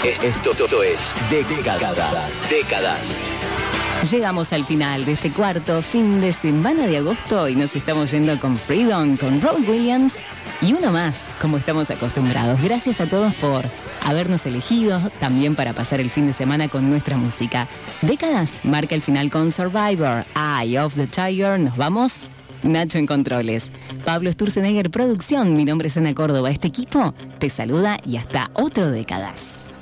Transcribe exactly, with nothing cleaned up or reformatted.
Esto, esto es Décadas. Décadas. Llegamos al final de este cuarto fin de semana de agosto y nos estamos yendo con Freedom, con Robbie Williams y uno más, como estamos acostumbrados. Gracias a todos por habernos elegido, también para pasar el fin de semana con nuestra música. Décadas marca el final con Survivor, Eye of the Tiger. Nos vamos. Nacho en controles, Pablo Sturzenegger producción. Mi nombre es Ana Córdoba. Este equipo te saluda y hasta otro Décadas.